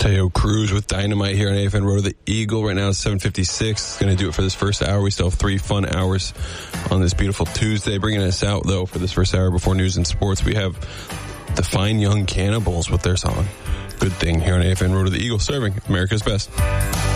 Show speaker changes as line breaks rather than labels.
Teo Cruz with Dynamite here on AFN Road of the Eagle. Right now it's 7:56. It's going to do it for this first hour. We still have 3 fun hours on this beautiful Tuesday. Bringing us out, though, for this first hour before news and sports, we have the Fine Young Cannibals with their song Good Thing here on AFN Road of the Eagle, serving America's best.